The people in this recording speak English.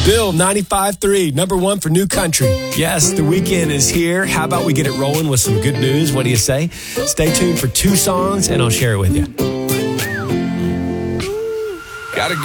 Bill, 95.3, number one for new country. Yes, the weekend is here. How about we get it rolling with some good news? What do you say? Stay tuned for 2 songs, and I'll share it with you. Got a